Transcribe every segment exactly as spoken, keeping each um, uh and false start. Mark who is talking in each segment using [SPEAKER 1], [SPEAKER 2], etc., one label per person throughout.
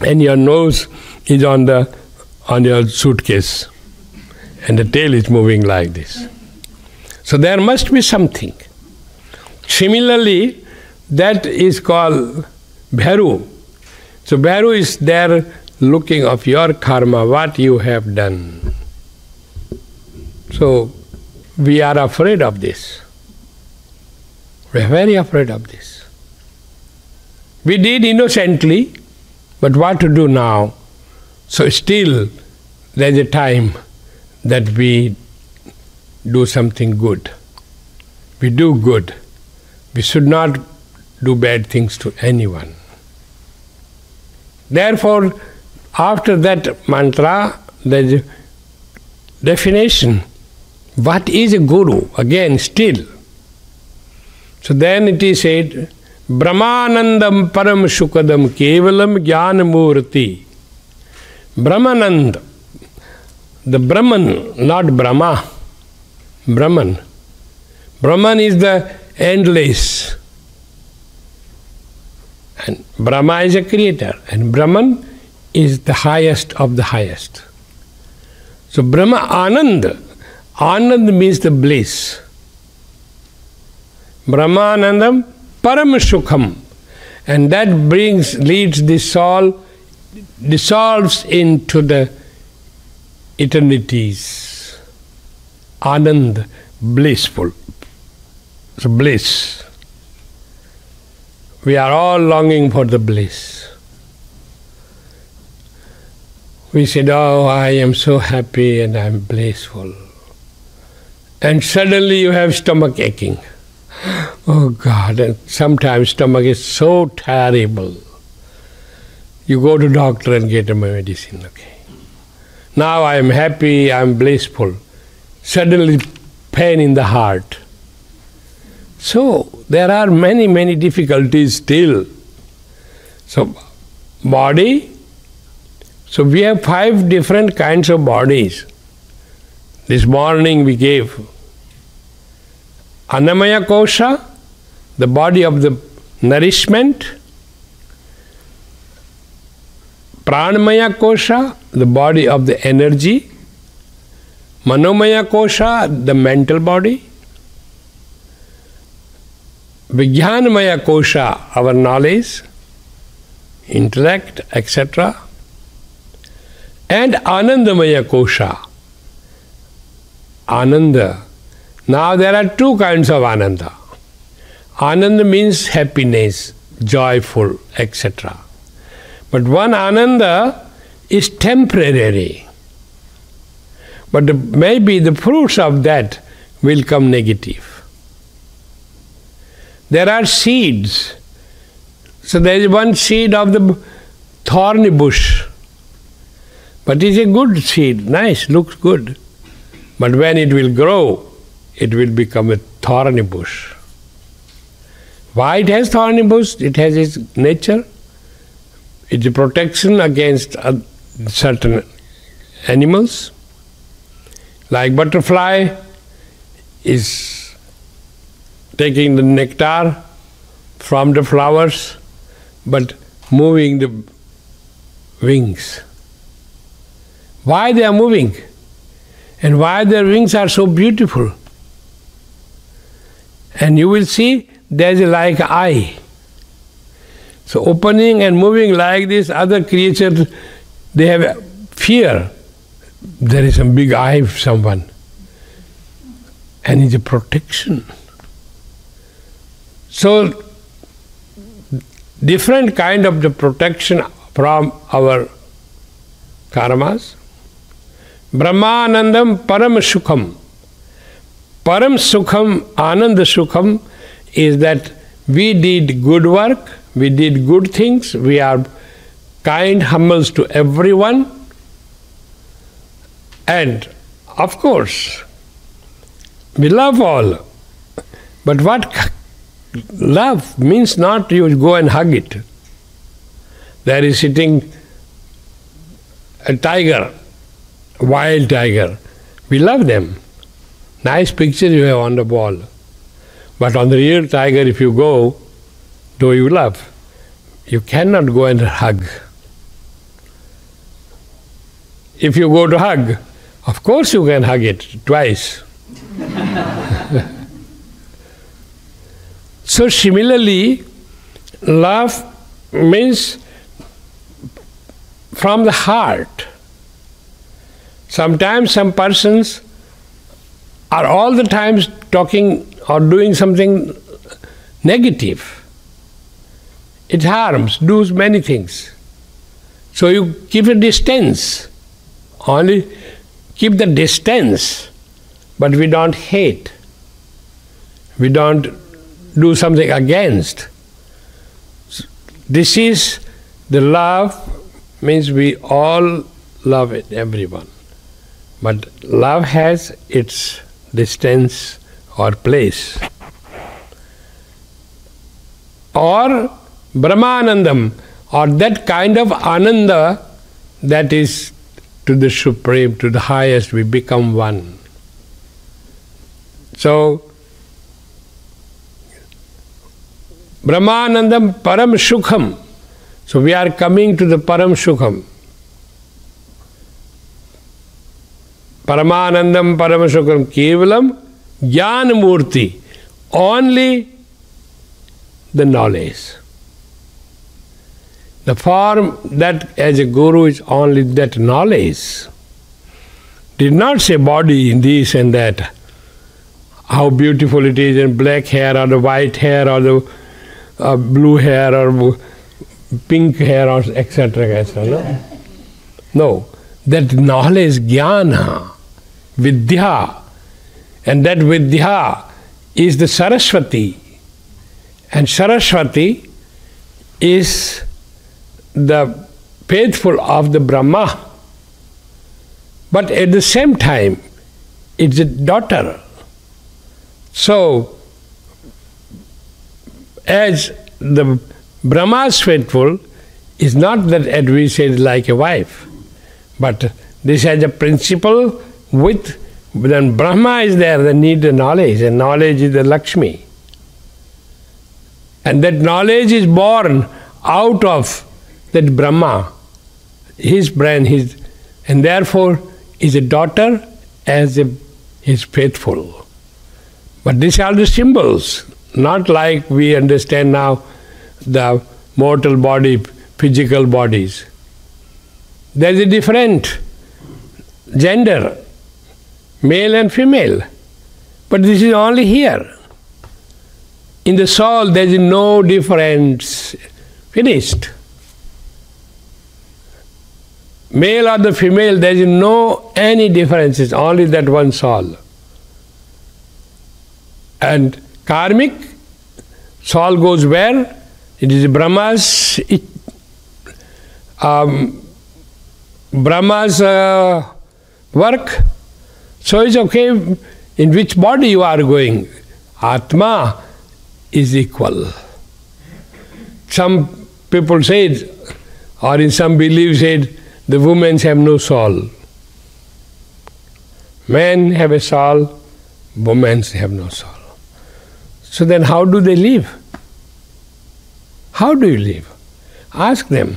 [SPEAKER 1] and your nose is on the on your suitcase, and the tail is moving like this. So there must be something. Similarly, that is called Bhairu. So Bhairu is there looking of your karma, what you have done. So we are afraid of this. We are very afraid of this. We did innocently, but what to do now? So still there is a time that we do something good. We do good. We should not do bad things to anyone. Therefore, after that mantra, there is a definition. What is a guru? Again, still. So then it is said, Brahmanandam param shukadam kevalam jnana murti. Brahmanand, the Brahman, not Brahma. Brahman. Brahman is the endless. And Brahma is a creator. And Brahman is the highest of the highest. So Brahma Anand. Anand means the bliss. Brahmanandam param sukham. And that brings, leads the soul, dissolves into the eternities. Anand, blissful. So bliss. We are all longing for the bliss. We said, oh, I am so happy and I am blissful. And suddenly you have stomach aching. Oh God, and sometimes stomach is so terrible. You go to doctor and get a medicine, okay. Now I am happy, I am blissful. Suddenly pain in the heart. So there are many, many difficulties still. So body, so we have five different kinds of bodies. This morning we gave Annamaya Kosha, the body of the nourishment. Pranamaya Kosha, the body of the energy. Manomaya Kosha, the mental body. Vijnanamaya Kosha, our knowledge, intellect, et cetera. And Anandamaya Kosha, Ananda. Now there are two kinds of Ananda. Ananda means happiness, joyful, et cetera. But one Ananda is temporary. But the, maybe the fruits of that will come negative. There are seeds. So there is one seed of the thorny bush. But it's a good seed, nice, looks good. But when it will grow, it will become a thorny bush. Why it has thorny bush? It has its nature. It's a protection against certain animals. Like butterfly is taking the nectar from the flowers, but moving the wings. Why they are moving? And why their wings are so beautiful? And you will see there is like an eye. So opening and moving like this, other creatures, they have fear. There is a big eye of someone. And it's a protection. So, different kind of the protection from our karmas. Brahmanandam param sukham. Param sukham, ananda sukham is that we did good work, we did good things, we are kind, humble to everyone. And, of course, we love all. But what love means not you go and hug it. There is sitting a tiger, a wild tiger. We love them. Nice pictures you have on the wall. But on the real tiger, if you go, do you love? You cannot go and hug. if you go to hug, of course you can hug it twice. So similarly, love means from the heart. Sometimes some persons are all the time talking or doing something negative. It harms, does many things. So you keep a distance. Only keep the distance, but we don't hate. We don't do something against. This is the love, means we all love it, everyone. But love has its distance or place. Or Brahmanandam, or that kind of ananda that is to the supreme, to the highest, we become one. So, Brahmanandam Param Sukham. So we are coming to the Param Sukham. Paramanandam Param Sukham Kevalam Jnana Murti. Only the knowledge. The form that as a guru is only that knowledge. Did not say body in this and that. How beautiful it is, and black hair or the white hair or the uh, blue hair or pink hair or et cetera et cetera. No? No. That knowledge, jnana, vidya, and that vidya is the Saraswati. And Saraswati is the faithful of the Brahma. But at the same time, it's a daughter. So, as the Brahma's faithful, is not that as we said like a wife, but this has a principle with, when Brahma is there, they need the knowledge, and knowledge is the Lakshmi. And that knowledge is born out of that Brahma, his brain, his, and therefore is a daughter as a, is faithful. But these are the symbols, not like we understand now the mortal body, physical bodies. There is a different gender, male and female. But this is only here. In the soul there is no difference. Finished. Male or the female, there is no any differences, only that one soul. And karmic, soul goes where? It is Brahma's, it, um, Brahma's uh, work. So it's okay in which body you are going. Atma is equal. Some people said, or in some beliefs said, the women have no soul. Men have a soul, women have no soul. So then how do they live? How do you live? Ask them.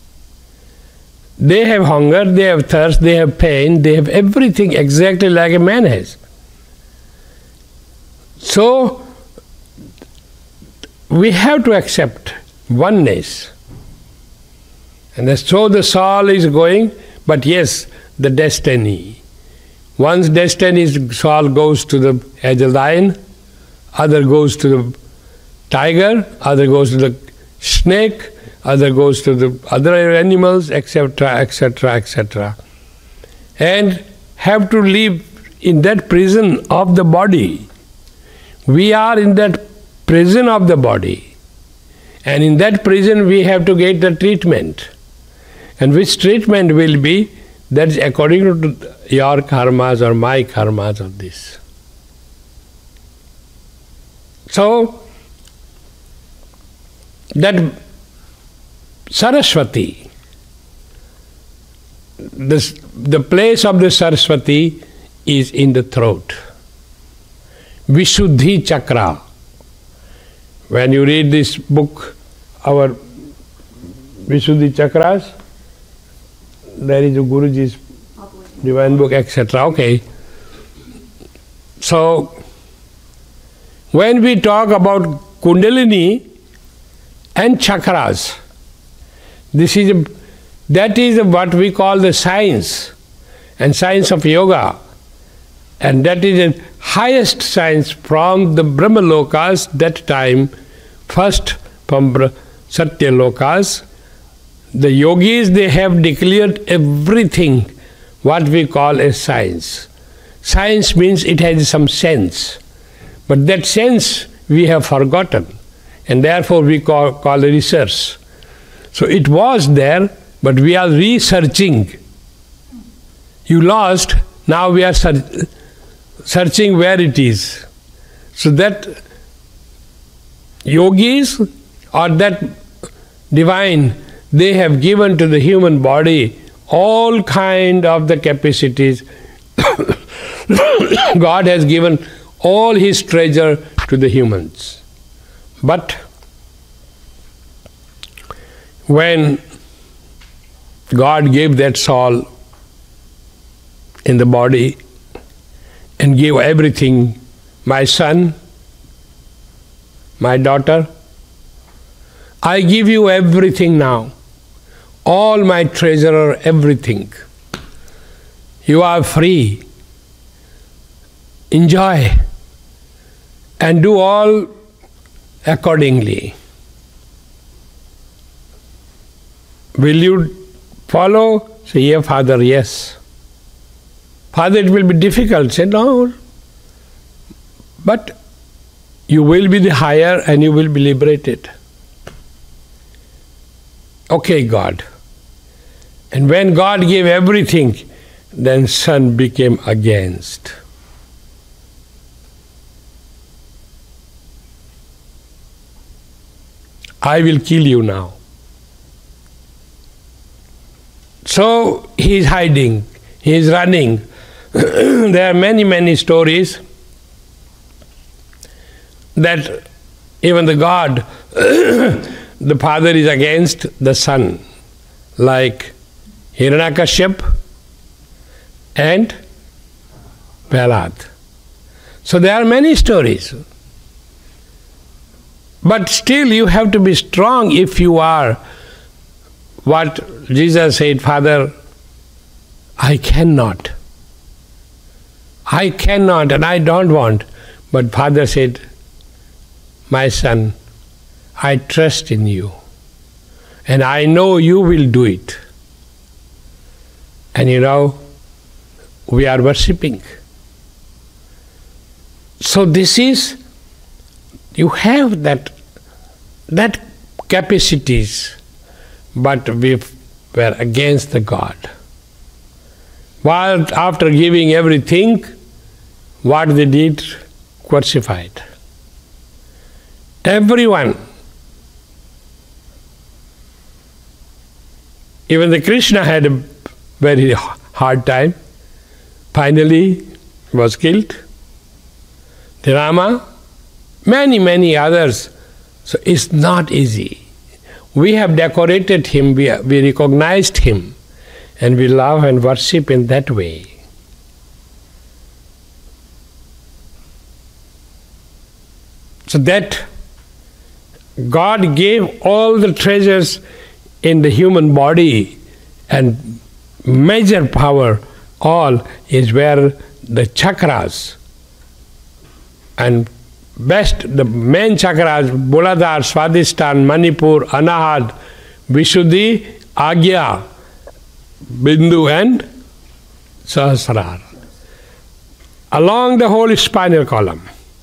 [SPEAKER 1] They have hunger, they have thirst, they have pain, they have everything exactly like a man has. So, we have to accept oneness. And so the soul is going, but yes, the destiny. One's destiny, soul goes to the as a lion, other goes to the tiger, other goes to the snake, other goes to the other animals, et cetera, et cetera, et cetera. And have to live in that prison of the body. We are in that prison of the body. And in that prison we have to get the treatment. And which treatment will be, that is according to your karmas or my karmas of this. So, that Saraswati, this, the place of the Saraswati is in the throat. Vishuddhi Chakra. When you read this book, our Vishuddhi Chakras, there is a Guruji's Divine Book, et cetera. Okay. So, when we talk about Kundalini and chakras, this is a, that is what we call the science and science of yoga, and that is the highest science from the Brahmalokas that time, first from Satya Lokas. The yogis, they have declared everything what we call as science. Science means it has some sense, but that sense we have forgotten, and therefore we call, call research. So it was there, but we are researching. You lost, now we are ser- searching where it is. So that yogis or that divine, they have given to the human body all kind of the capacities. God has given all His treasure to the humans. But when God gave that soul in the body and gave everything, my son, my daughter, I give you everything now. All my treasure, everything. You are free. Enjoy and do all accordingly. Will you follow? Say, yeah, Father, yes. Father, it will be difficult. Say, no. But you will be the higher and you will be liberated. Okay, God. And when God gave everything, then son became against. I will kill you now. So he is hiding, he is running. There are many, many stories that even the God, the father is against the son, like Hiranyakashipu and Prahlad. So there are many stories. But still you have to be strong if you are what Jesus said, Father, I cannot. I cannot and I don't want. But Father said, my son, I trust in you and I know you will do it. And you know, we are worshipping. So this is, you have that, that capacities, but we were against the God. While after giving everything, what they did? Crucified. Everyone. Even the Krishna had a very hard time. Finally, he was killed. The Rama, many, many others. So it's not easy. We have decorated him, we, we recognized him, and we love and worship in that way. So that God gave all the treasures in the human body, and major power, all is where the chakras, and best, the main chakras, Muladhara, Swadhisthana, Manipur, Anahata, Vishuddhi, Agya, Bindu and Sahasrara. Along the whole spinal column.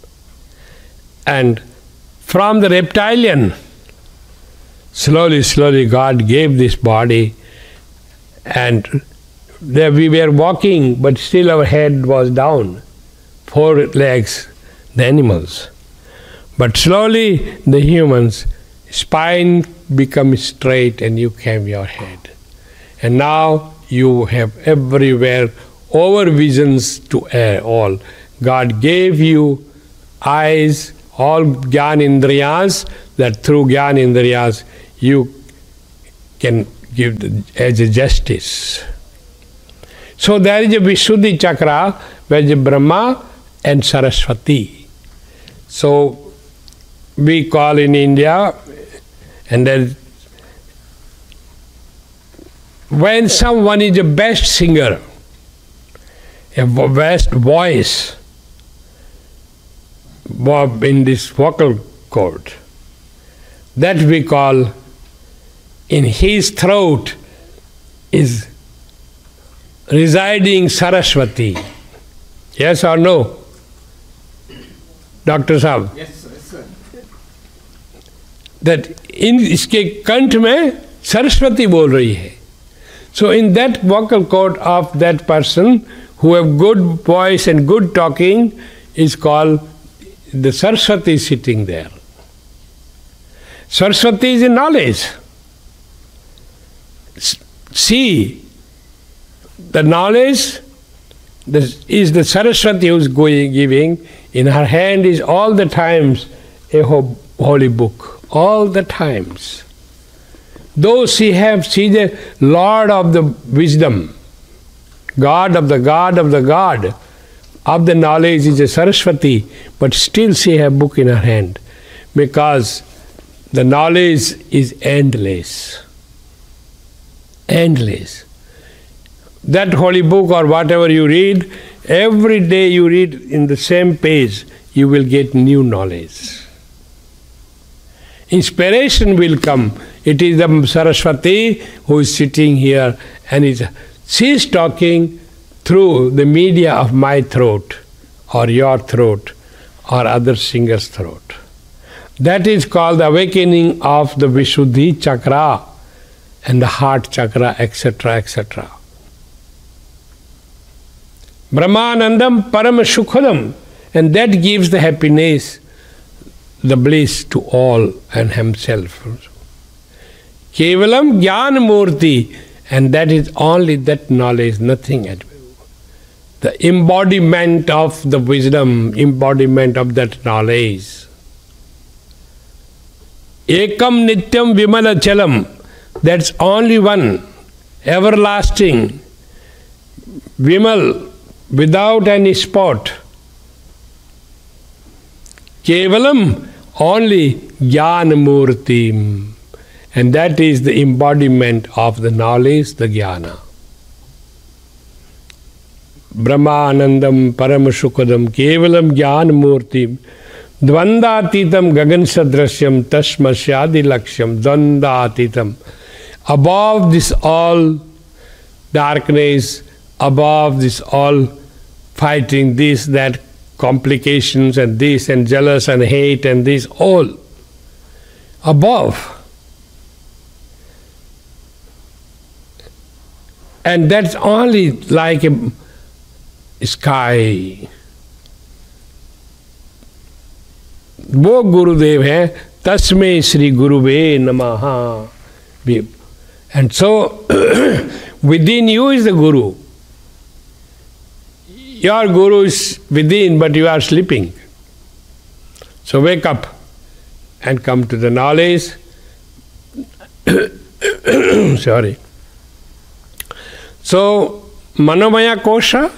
[SPEAKER 1] And from the reptilian, slowly, slowly God gave this body, and there we were walking, but still our head was down, four legs, the animals. But slowly the humans, spine becomes straight and you came your head. And now you have everywhere over visions to all. God gave you eyes, all Gyan Indriyas, that through Gyan Indriyas you can give the, as a justice. So there is a Vishuddhi Chakra where is Brahma and Saraswati. So we call in India, and then when someone is the best singer, a best voice in this vocal cord, that we call, in his throat is residing Saraswati. Yes or no? Doctor Saab?
[SPEAKER 2] Yes, sir. Yes, sir.
[SPEAKER 1] That in इसके कंठ में सरस्वती बोल रही है. So in that vocal cord of that person who have good voice and good talking is called the Saraswati sitting there. Saraswati is in knowledge. See, the knowledge is the Saraswati who is going, giving. In her hand is all the times a holy book. All the times. Though she have, she is the Lord of the wisdom, God of the God of the God of the knowledge is a Saraswati, but still she have book in her hand, because the knowledge is endless. Endless. That holy book or whatever you read, every day you read in the same page, you will get new knowledge. Inspiration will come. It is the Saraswati who is sitting here, and is, she is talking through the media of my throat or your throat or other singer's throat. That is called the awakening of the Vishuddhi Chakra and the heart chakra, et cetera, et cetera. Brahmanandam Param Shukhadam, and that gives the happiness, the bliss to all and himself. Kevalam Jnana Murti, and that is only that knowledge, nothing else. The embodiment of the wisdom, embodiment of that knowledge. Ekam Nityam Vimala Chalam, that's only one, everlasting, Vimal, without any spot. Kevalam, only Jnana Murti, and that is the embodiment of the knowledge, the Jnana. Brahmanandam Paramasukadam Kevalam Jnana Murti Dvandatitam Gagan Sadrasyam Tasmasyadi Lakshyam Dvandatitam. Above this all darkness, above this all fighting, this, that, complications and this and jealous and hate and this, all above. And that's only like a sky. वो गुरुदेव है, तस्मै श्री गुरुवे नमः. And so within you is the Guru. Your Guru is within, but you are sleeping. So wake up and come to the knowledge. Sorry. So Manomaya Kosha,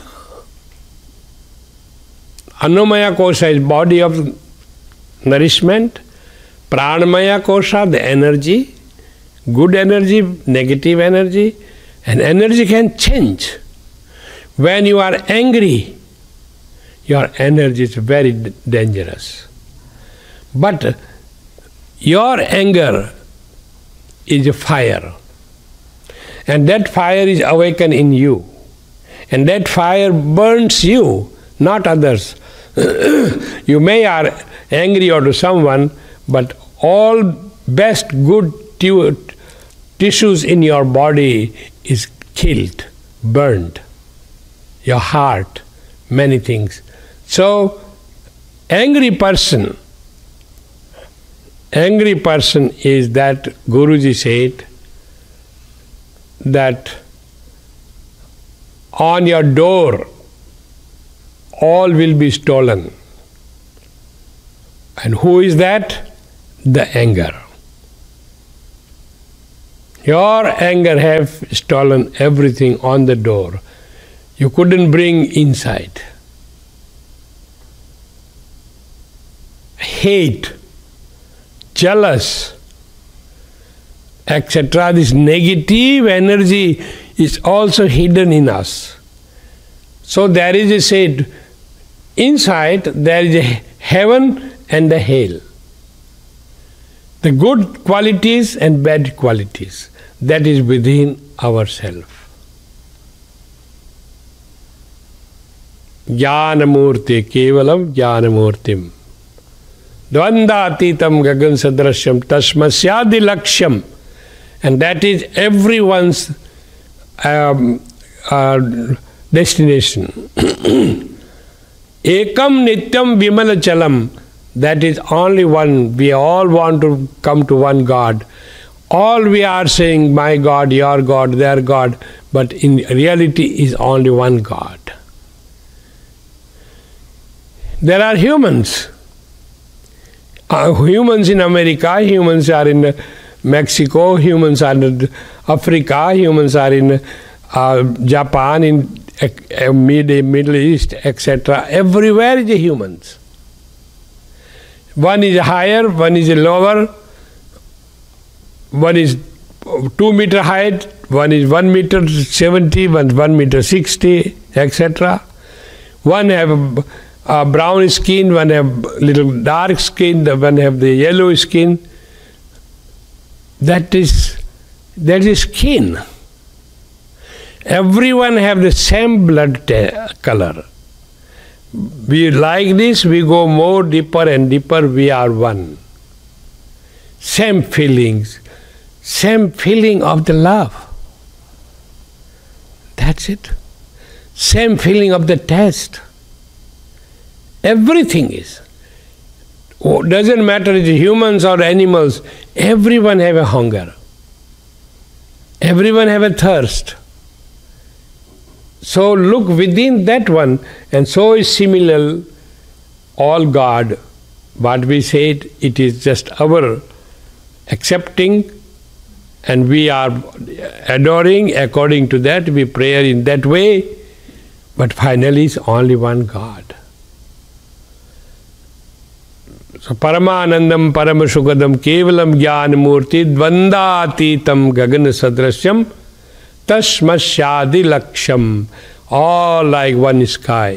[SPEAKER 1] Anomaya Kosha is body of nourishment, Pranamaya Kosha, the energy, good energy, negative energy, and energy can change. When you are angry, your energy is very dangerous. But your anger is a fire, and that fire is awakened in you, and that fire burns you, not others. You may are angry to someone, but all best good tu- tissues in your body is killed, burned. Your heart, many things. So, angry person, angry person is that Guruji said that on your door all will be stolen. And who is that? The anger. Your anger have stolen everything on the door. You couldn't bring inside. Hate, jealous, et cetera. This negative energy is also hidden in us. So there is a said, inside there is a heaven and a hell. The good qualities and bad qualities, that is within ourselves. Jnanamurti, kevalam jnanamurtim. Dvandatitam gagan sadrashyam tasmasyadi laksham. And that is everyone's um, uh, destination. Ekam nityam vimalachalam. That is only one. We all want to come to one God. All we are saying, my God, your God, their God. But in reality is only one God. There are humans. Uh, humans in America, humans are in Mexico, humans are in Africa, humans are in uh, Japan, in uh, Mid- Middle East, et cetera. Everywhere is the humans. One is higher, one is lower, one is two meter height, one is one meter seventy, one one meter sixty, et cetera. One have uh, brown skin, one have little dark skin, one have the yellow skin. That is that is skin. Everyone have the same blood te- color. We like this, we go more deeper and deeper, we are one. Same feelings, same feeling of the love. That's it. Same feeling of the taste. Everything is. Oh, doesn't matter if it's humans or animals, everyone have a hunger. Everyone have a thirst. So look within that one, and so is similar all God. What we said, it is just our accepting, and we are adoring according to that, we pray in that way, but finally it's only one God. So Paramanandam Paramasukadam Kevalam Jnanamurti Dvandatitam Gagana Sadrasyam Tasmasyadi Laksham, all like one sky.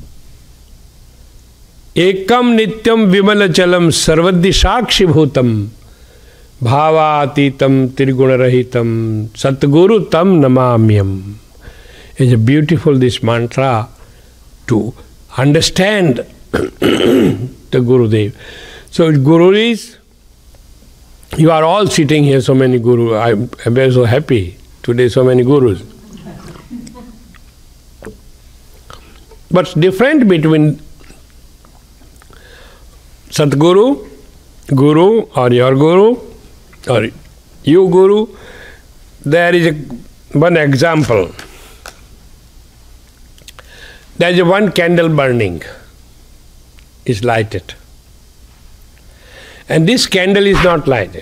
[SPEAKER 1] Ekam Nityam Vimalachalam Sarvadhi Sakshi Bhutam Bhavatitam Tirgunarahitam Satguru Tam Namamyam. It's a beautiful this mantra to understand the Gurudev. So Guru is, you are all sitting here, so many Gurus. I'm, I'm very so happy. Today so many Gurus. What's different between Satguru, Guru or your Guru or you Guru? There is a, one example. There is a one candle burning, is lighted. And this candle is not lighted.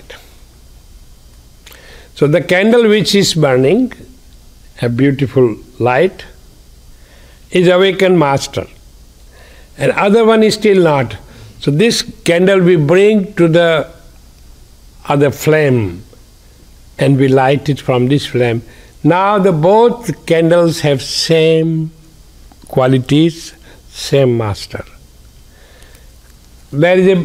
[SPEAKER 1] So the candle which is burning, a beautiful light, is awakened master. And other one is still not. So this candle we bring to the other flame and we light it from this flame. Now the both candles have same qualities, same master. There is a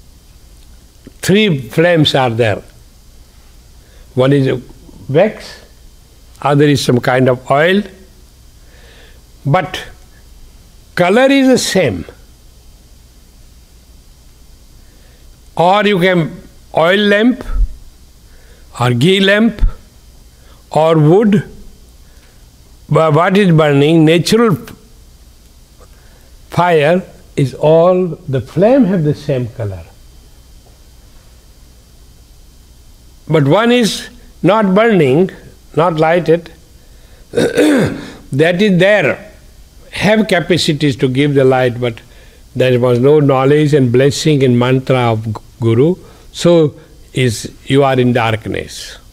[SPEAKER 1] three flames are there. One is a wax, other is some kind of oil, but color is the same. Or you can oil lamp, or ghee lamp, or wood. But what is burning? Natural fire is all, the flame have the same color. But one is not burning, not lighted, that is there, have capacities to give the light, but there was no knowledge and blessing and mantra of Guru, so is you are in darkness.